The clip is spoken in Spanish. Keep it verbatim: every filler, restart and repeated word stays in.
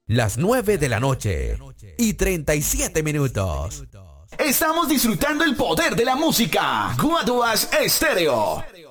Las nueve de la noche y treinta y siete minutos. Estamos disfrutando el poder de la música. Guaduas Estéreo.